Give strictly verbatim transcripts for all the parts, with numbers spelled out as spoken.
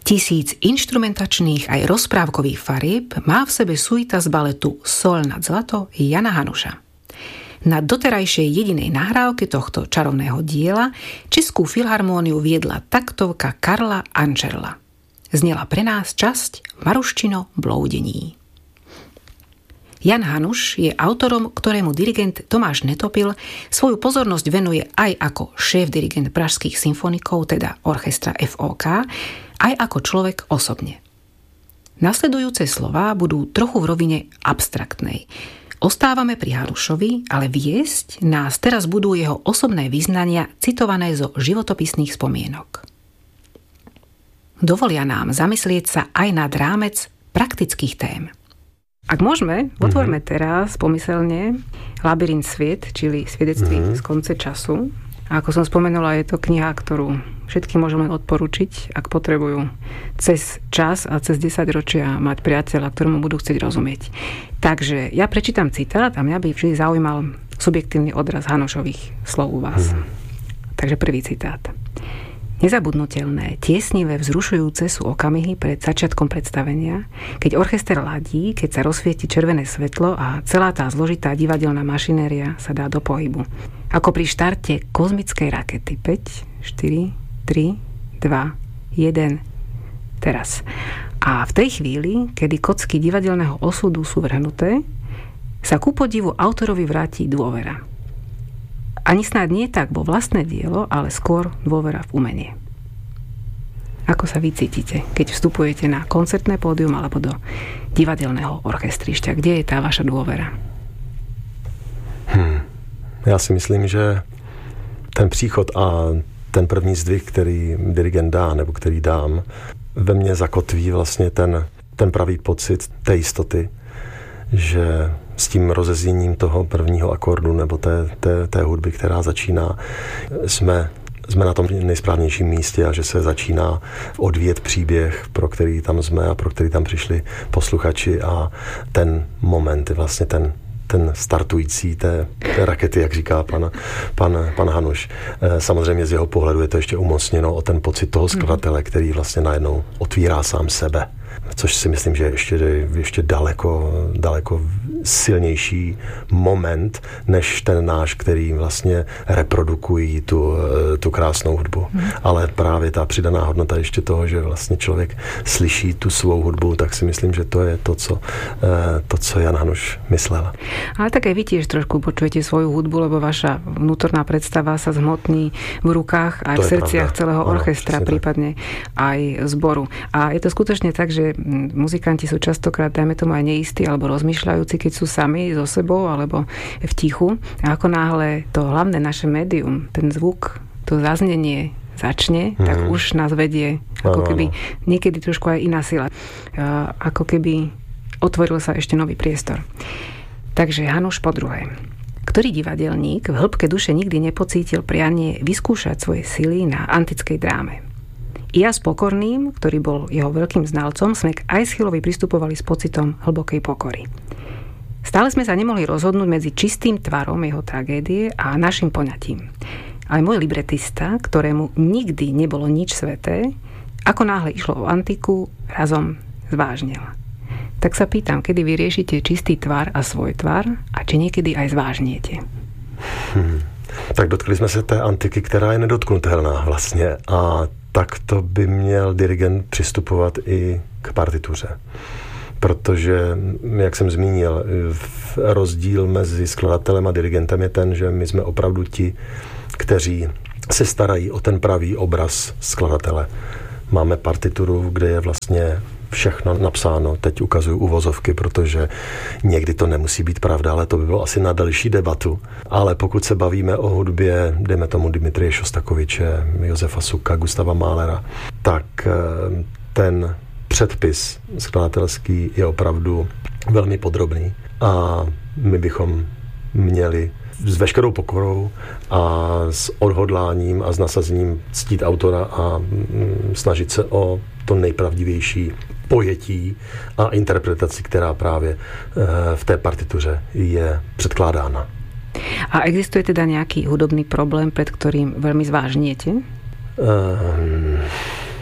Tisíc inštrumentačných aj rozprávkových farieb má v sebe suita z baletu Soľ nad zlato Jana Hanuša. Na doterajšej jedinej nahrávke tohto čarovného diela Českú filharmóniu viedla taktovka Karla Ančerla. Znela pre nás časť Maruščino bloudení. Jan Hanuš je autorom, ktorému dirigent Tomáš Netopil svoju pozornosť venuje aj ako šéf-dirigent pražských symfonikov, teda orchestra ef ó ká, aj ako človek osobne. Nasledujúce slová budú trochu v rovine abstraktnej. Ostávame pri Hanušovi, ale viesť nás teraz budú jeho osobné vyznania citované zo životopisných spomienok. Dovolia nám zamyslieť sa aj nad rámec praktických tém. Ak môžeme, otvorme mm-hmm. teraz pomyselne Labyrint sviet, čili svedectví mm-hmm. z konce času. A ako som spomenula, je to kniha, ktorú všetky môžeme odporučiť, ak potrebujú cez čas a cez desaťročia mať priateľa, ktorému budú chcieť rozumieť. Takže ja prečítam citát a mňa by vždy zaujímal subjektívny odraz Hanušových slov u vás. Mm. Takže prvý citát. Nezabudnutelné, tiesnivé, vzrušujúce sú okamihy pred začiatkom predstavenia, keď orchester ladí, keď sa rozsvieti červené svetlo a celá tá zložitá divadelná mašinéria sa dá do pohybu. Ako pri štarte kozmickej rakety. päť, štyri, tri, dva, jeden. Teraz. A v tej chvíli, kedy kocky divadelného osudu sú vrhnuté, sa ku podivu autorovi vráti dôvera. Ani snáď nie tak vo vlastné dielo, ale skôr dôvera v umenie. Ako sa vy cítite, keď vstupujete na koncertné pódium alebo do divadelného orchestrišťa? Kde je tá vaša dôvera? Hmm. Já si myslím, že ten příchod a ten první zdvih, který dirigent dá, nebo který dám, ve mně zakotví vlastně ten, ten pravý pocit té jistoty, že s tím rozezněním toho prvního akordu nebo té, té, té hudby, která začíná, jsme, jsme na tom nejsprávnějším místě a že se začíná odvíjet příběh, pro který tam jsme a pro který tam přišli posluchači a ten moment je vlastně ten ten startující té, té rakety, jak říká pan, pan, pan Hanuš. Samozřejmě z jeho pohledu je to ještě umocněno o ten pocit toho skladatele, který vlastně najednou otvírá sám sebe. Což si myslím, že je ještě, ještě daleko, daleko silnější moment, než ten náš, který vlastně reprodukují tu, tu krásnou hudbu. Hmm. Ale právě ta přidaná hodnota ještě toho, že vlastně člověk slyší tu svou hudbu, tak si myslím, že to je to, co, to, co Jan Hanuš myslel. Ale tak aj vy tiež trošku počujete svoju hudbu, lebo vaša vnútorná predstava sa zhmotní v rukách aj v srdciach pravda. Celého orchestra, ano, prípadne aj zboru. A je to skutočne tak, že muzikanti sú častokrát, dajme tomu, aj neistí alebo rozmýšľajúci, keď sú sami so sebou alebo v tichu. A ako náhle to hlavné naše médium, ten zvuk, to zaznenie začne, mm. tak už nás vedie ako no, keby no. niekedy trošku aj iná sila. Ako keby otvoril sa ešte nový priestor. Takže Hanuš po druhé. Ktorý divadelník v hĺbke duše nikdy nepocítil prianie vyskúšať svoje sily na antickej dráme? I ja s Pokorným, ktorý bol jeho veľkým znalcom, sme k Aeschylovi pristupovali s pocitom hlbokej pokory. Stále sme sa nemohli rozhodnúť medzi čistým tvarom jeho tragédie a našim poňatím. Ale môj libretista, ktorému nikdy nebolo nič sveté, ako náhle išlo o antiku, razom zvážnil. Tak sa pýtam, kedy vy riešite čistý tvar a svoj tvar a či niekedy aj zvážniete? Hmm. Tak dotkli jsme se té antiky, která je nedotknutelná vlastně a tak to by měl dirigent přistupovat i k partituře. Protože, jak jsem zmínil, rozdíl mezi skladatelem a dirigentem je ten, že my jsme opravdu ti, kteří se starají o ten pravý obraz skladatele. Máme partituru, kde je vlastně všechno napsáno. Teď ukazuju uvozovky, protože někdy to nemusí být pravda, ale to by bylo asi na další debatu. Ale pokud se bavíme o hudbě, dejme tomu Dimitrije Šostakoviče, Josefa Suka, Gustava Mahlera, tak ten předpis skladatelský je opravdu velmi podrobný a my bychom měli s veškerou pokorou a s odhodláním a s nasazením ctít autora a snažit se o to nejpravdivější pojetí a interpretaci, která právě v té partituře je předkládána. A existuje teda nejaký hudobný problém, pred ktorým veľmi zvážniete? Um...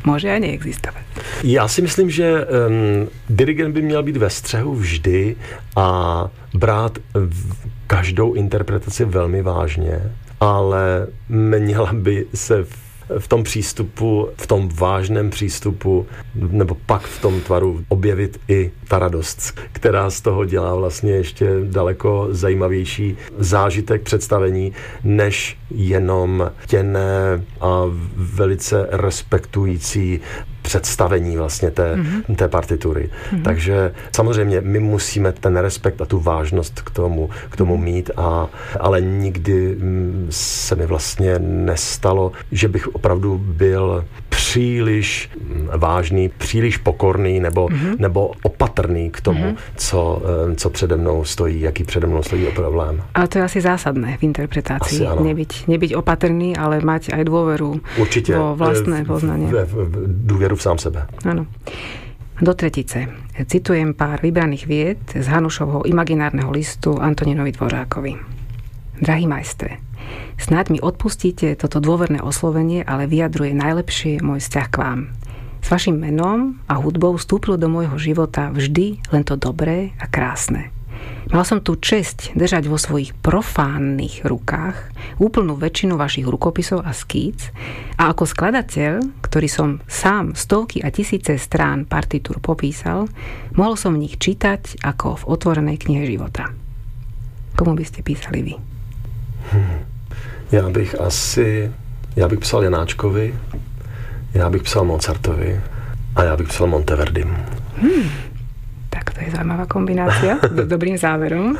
Může aj neexistovat. Já si myslím, že um, dirigent by měl být ve střehu vždy a brát každou interpretaci velmi vážně, ale měla by se v, v tom přístupu, v tom vážném přístupu, nebo pak v tom tvaru objevit i ta radost, která z toho dělá vlastně ještě daleko zajímavější zážitek představení, než jenom těné a velice respektující představení vlastně té, mm-hmm. té partitury. Mm-hmm. Takže samozřejmě my musíme ten respekt a tu vážnost k tomu, k tomu mít, a, ale nikdy se mi vlastně nestalo, že bych opravdu byl příliš vážný, příliš pokorný nebo, mm-hmm. nebo opatrný k tomu, mm-hmm. co, co přede mnou stojí, jaký přede mnou stojí problém. Ale to je asi zásadné v interpretácii. Nebyť, nebyť opatrný, ale mať aj dôveru Určitě, vo vlastné poznanie. V, v, v, důvěru v sám sebe. Áno. Do tretice. Citujem pár vybraných vied z Hanušovho imaginárneho listu Antoninovi Dvořákovi. Drahý majstre, snáď mi odpustíte toto dôverné oslovenie, ale vyjadruje najlepšie môj vzťah k vám. S vašim menom a hudbou vstúpilo do môjho života vždy len to dobré a krásne. Mal som tú česť držať vo svojich profánnych rukách úplnú väčšinu vašich rukopisov a skíc, a ako skladateľ, ktorý som sám stovky a tisíce strán partitúr popísal, mohol som v nich čítať ako v otvorenej knihe života. Komu by ste písali vy? Hmm. Já bych asi... Já bych psal Janáčkovi, já bych psal Mozartovi a já bych psal Monteverdym. Hmm. Tak to je zaujímavá kombinácia s dobrým záverom.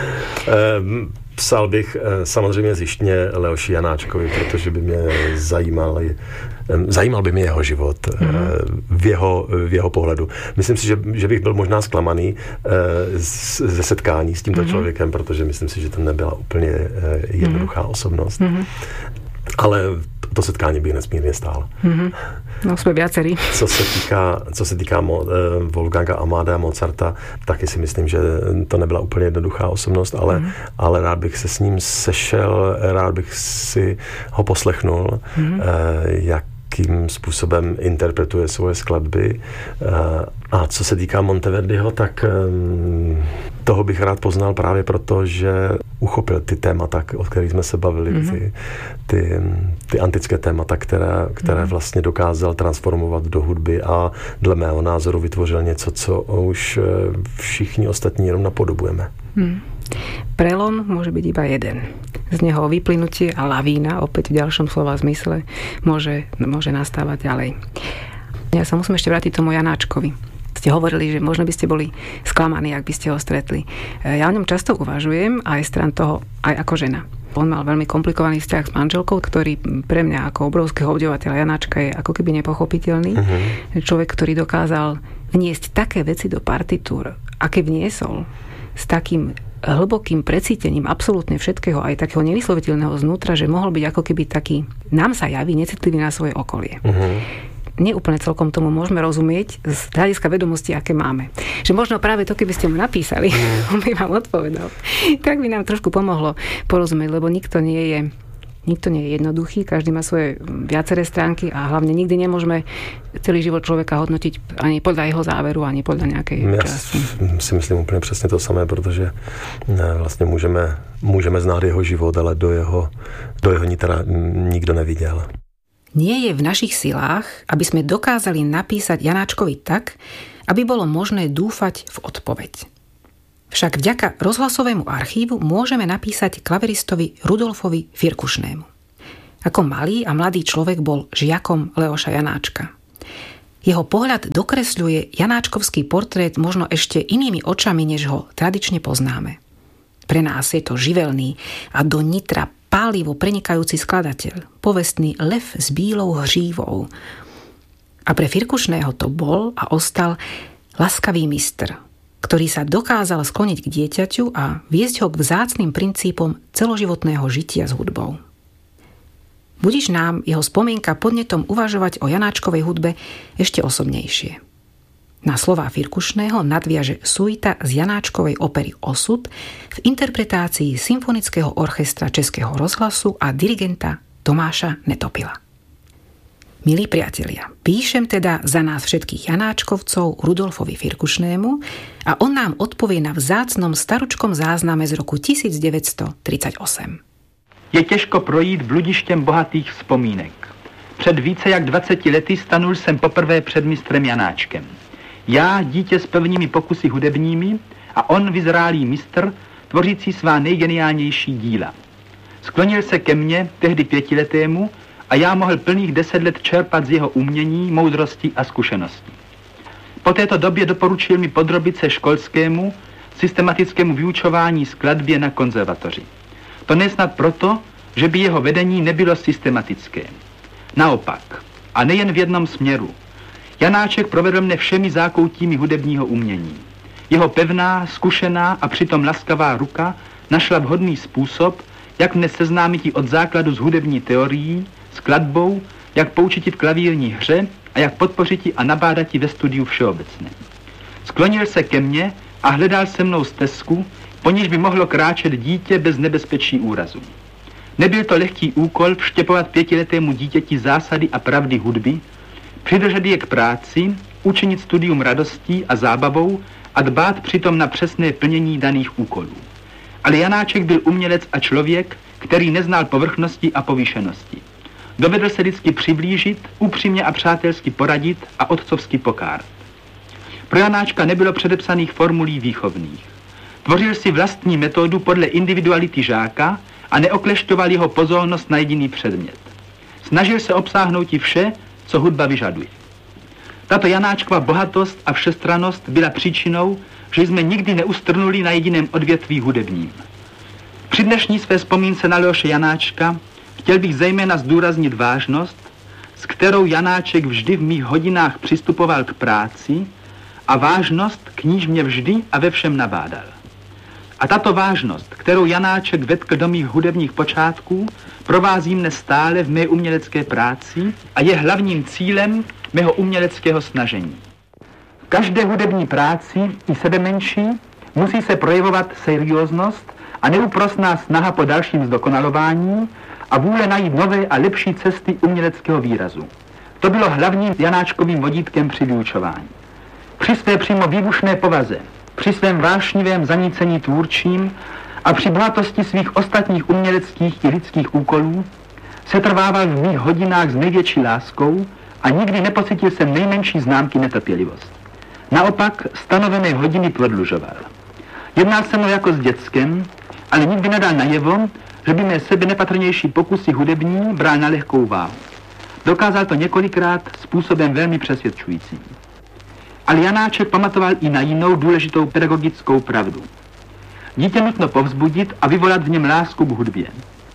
Psal bych samozřejmě zjištně Leoši Janáčkovi, protože by mě zajímal, zajímal by mě jeho život mm-hmm. v, jeho, v jeho pohledu. Myslím si, že, že bych byl možná zklamaný ze setkání s tímto mm-hmm. člověkem, protože myslím si, že to nebyla úplně jednoduchá mm-hmm. osobnost. Mm-hmm. Ale to setkání bych nesmírně stál. Mm-hmm. No, jsme viacerí. Co se týká, co se týká Mo, Wolfganga Amadea Mozarta, taky si myslím, že to nebyla úplně jednoduchá osobnost, ale, mm-hmm. ale rád bych se s ním sešel, rád bych si ho poslechnul, mm-hmm. jak jakým způsobem interpretuje svoje skladby. A co se týká Monteverdiho, tak toho bych rád poznal právě proto, že uchopil ty témata, o kterých jsme se bavili, mm-hmm. ty, ty, ty antické témata, které, které mm-hmm. vlastně dokázal transformovat do hudby a dle mého názoru vytvořil něco, co už všichni ostatní jenom napodobujeme. Mm. Prelom môže byť iba jeden. Z neho vyplynutie a lavína, opäť v ďalšom slova zmysle, môže, môže nastávať ďalej. Ja sa musím ešte vrátiť tomu Janáčkovi. Ste hovorili, že možno by ste boli sklamaní, ak by ste ho stretli. Ja o ňom často uvažujem, aj stran toho, aj ako žena. On mal veľmi komplikovaný vzťah s manželkou, ktorý pre mňa ako obrovského obdivovateľa Janáčka je ako keby nepochopiteľný. Uh-huh. Človek, ktorý dokázal vniesť také veci do partitúr, aké vniesol, s takým hlbokým precítením absolútne všetkého, aj takého nevysloviteľného znútra, že mohol byť ako keby taký, nám sa javí, necitlivý na svoje okolie. Uh-huh. Neúplne celkom tomu môžeme rozumieť z hľadiska vedomosti, aké máme. Že možno práve to, keby ste mu napísali, uh-huh. on by vám odpovedal, tak by nám trošku pomohlo porozumieť, lebo nikto nie je Nikto nie je jednoduchý, každý má svoje viaceré stránky a hlavne nikdy nemôžeme celý život človeka hodnotiť ani podľa jeho záveru, ani podľa nejakej Já časti. Já si myslím úplně přesně to samé, protože vlastně můžeme, můžeme znát jeho život, ale do jeho, do jeho nitra nikdo neviděl. Nie je v našich silách, aby sme dokázali napísať Janáčkovi tak, aby bolo možné dúfať v odpoveď. Však vďaka rozhlasovému archívu môžeme napísať klaveristovi Rudolfovi Firkušnému. Ako malý a mladý človek bol žiakom Leoša Janáčka. Jeho pohľad dokresľuje janáčkovský portrét možno ešte inými očami, než ho tradične poznáme. Pre nás je to živelný a do nitra pálivo prenikajúci skladateľ, povestný lev s bílou hřívou. A pre Firkušného to bol a ostal laskavý mistr, ktorý sa dokázal skloniť k dieťaťu a viesť ho k vzácnym princípom celoživotného žitia s hudbou. Budiš nám jeho spomienka podnetom uvažovať o Janáčkovej hudbe ešte osobnejšie. Na slová Firkušného nadviaže suita z Janáčkovej opery Osud v interpretácii Symfonického orchestra Českého rozhlasu a dirigenta Tomáša Netopila. Milí priatelia, píšem teda za nás všetkých Janáčkovcov Rudolfovi Firkušnému a on nám odpovie na vzácnom staručkom zázname z roku devätnásťtridsaťosem. Je těžko projít bludištěm bohatých vzpomínek. Před více jak dvaceti lety stanul jsem poprvé před mistrem Janáčkem. Já, dítě s pevnými pokusy hudebními, a on, vyzrálý mistr, tvořící svá nejgeniálnější díla. Sklonil se ke mně, tehdy pětiletému, a já mohl plných deset let čerpat z jeho umění, moudrosti a zkušeností. Po této době doporučil mi podrobit se školskému, systematickému vyučování skladbě na konzervatoři. To nesnad proto, že by jeho vedení nebylo systematické. Naopak, a nejen v jednom směru. Janáček provedl mne všemi zákoutími hudebního umění. Jeho pevná, zkušená a přitom laskavá ruka našla vhodný způsob, jak mne seznámit od základu s hudební teorií, skladbou, jak poučiti v klavírní hře a jak podpořiti a nabádati ve studiu všeobecném. Sklonil se ke mně a hledal se mnou stezku, po níž by mohlo kráčet dítě bez nebezpečí úrazu. Nebyl to lehký úkol vštěpovat pětiletému dítěti zásady a pravdy hudby, přidržet je k práci, učinit studium radostí a zábavou a dbát přitom na přesné plnění daných úkolů. Ale Janáček byl umělec a člověk, který neznal povrchnosti a povýšenosti. Dovedl se vždycky přiblížit, upřímně a přátelsky poradit a otcovsky pokárat. Pro Janáčka nebylo předepsaných formulí výchovných. Tvořil si vlastní metodu podle individuality žáka a neoklešťoval jeho pozornost na jediný předmět. Snažil se obsáhnout i vše, co hudba vyžaduje. Tato Janáčkova bohatost a všestrannost byla příčinou, že jsme nikdy neustrnuli na jediném odvětví hudebním. Při dnešní své vzpomínce na Leoše Janáčka chtěl bych zejména zdůraznit vážnost, s kterou Janáček vždy v mých hodinách přistupoval k práci, a vážnost, k níž mě vždy a ve všem nabádal. A tato vážnost, kterou Janáček vetkl do mých hudebních počátků, provází mne stále v mé umělecké práci a je hlavním cílem mého uměleckého snažení. V každé hudební práci, i sebe menší, musí se projevovat serióznost a neúprosná snaha po dalším zdokonalování a vůle najít nové a lepší cesty uměleckého výrazu. To bylo hlavním Janáčkovým vodítkem při vyučování. Při své přímo výbušné povaze, při svém vášnivém zanícení tvůrčím a při bohatosti svých ostatních uměleckých i lidských úkolů se trvával v mých hodinách s největší láskou a nikdy nepocitil jsem nejmenší známky netrpělivosti. Naopak stanovené hodiny prodlužoval. Jednal se mnou jako s dětskem, ale nikdy nedal najevo, že by mé sebe nepatrnější pokusy hudební bral na lehkou váhu. Dokázal to několikrát způsobem velmi přesvědčujícím. Ale Janáček pamatoval i na jinou důležitou pedagogickou pravdu. Dítě nutno povzbudit a vyvolat v něm lásku k hudbě.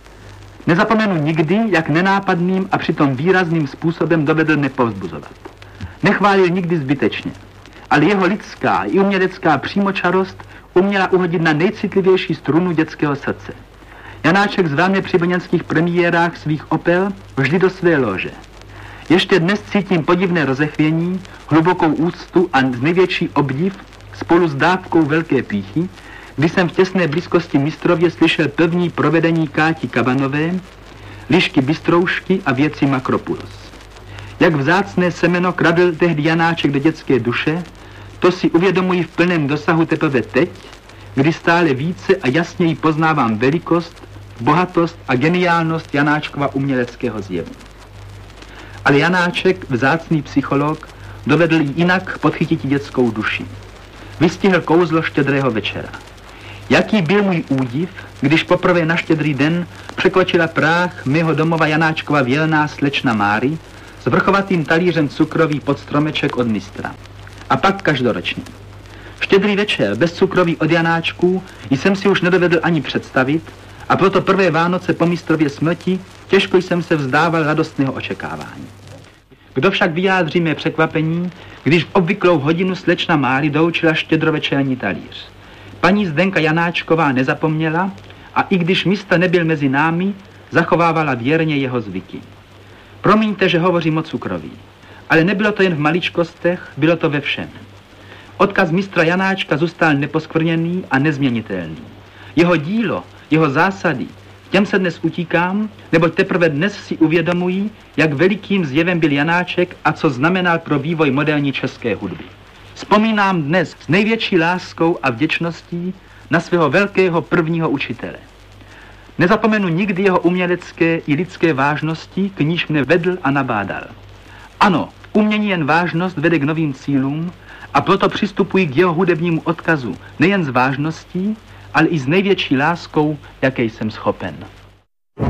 Nezapomenu nikdy, jak nenápadným a přitom výrazným způsobem dovedl nepovzbuzovat. Nechválil nikdy zbytečně, ale jeho lidská i umělecká přímočarost uměla uhodit na nejcitlivější strunu dětského srdce. Janáček zval mě při brněnských premiérách svých opel vždy do své lože. Ještě dnes cítím podivné rozechvění, hlubokou úctu a největší obdiv spolu s dávkou velké pýchy, když jsem v těsné blízkosti mistrově slyšel první provedení Káti Kabanové, Lišky Bystroušky a věci Makropulos. Jak vzácné semeno kradl tehdy Janáček do dětské duše, to si uvědomuji v plném dosahu teprve teď, kdy stále více a jasněji poznávám velikost, bohatost a geniálnost Janáčkova uměleckého zjevu. Ale Janáček, vzácný psycholog, dovedl jí jinak podchytit dětskou duši. Vystihl kouzlo štědrého večera. Jaký byl můj údiv, když poprvé na štědrý den překročila práh mého domova Janáčkova vělná slečna Máry s vrchovatým talířem cukrový podstromeček od mistra. A pak každoročně. Štědrý večer bez cukroví od Janáčků jsem si už nedovedl ani představit, a proto prvé Vánoce po mistrově smrti těžko jsem se vzdával radostného očekávání. Kdo však vyjádří mé překvapení, když v obvyklou hodinu slečna Máry doučila štědrovečerní talíř. Paní Zdenka Janáčková nezapomněla a i když mistr nebyl mezi námi, zachovávala věrně jeho zvyky. Promiňte, že hovořím o cukroví, ale nebylo to jen v maličkostech, bylo to ve všem. Odkaz mistra Janáčka zůstal neposkvrněný a nezměnitelný. Jeho dílo, jeho zásady, Těm se dnes utíkám, neboť teprve dnes si uvědomují, jak velikým zjevem byl Janáček a co znamenal pro vývoj moderní české hudby. Vzpomínám dnes s největší láskou a vděčností na svého velkého prvního učitele. Nezapomenu nikdy jeho umělecké i lidské vážnosti, k níž mne vedl a nabádal. Ano, umění jen vážnost vede k novým cílům a proto přistupuji k jeho hudebnímu odkazu nejen s vážností, ale i s největší láskou, jaké jsem schopen.